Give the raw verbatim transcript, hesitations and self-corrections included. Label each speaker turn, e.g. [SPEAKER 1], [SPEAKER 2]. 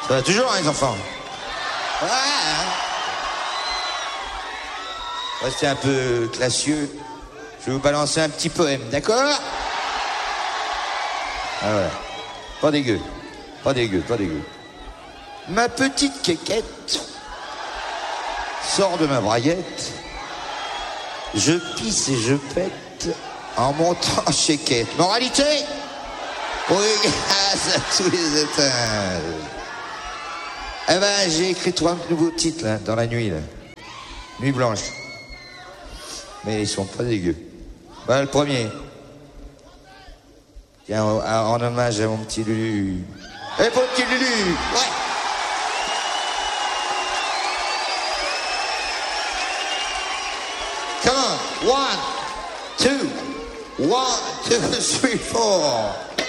[SPEAKER 1] Ça va toujours, hein, les enfants. Ouais, hein. Restez un peu classieux. Je vais vous balancer un petit poème, d'accord? Ah voilà. Pas dégueu. Pas dégueu, pas dégueu. Ma petite quéquette sort de ma braguette. Je pisse et je pète en montant chez Quête. Moralité? Oui, grâce à tous les étages. Eh ben, j'ai écrit trois nouveaux titres, là, dans la nuit, là. Nuit blanche. Mais ils sont pas dégueux. Ben, le premier. Tiens, en, en hommage à mon petit Lulu. Eh, pour le petit Lulu! Ouais! Come on! One, two, one, two, three, four.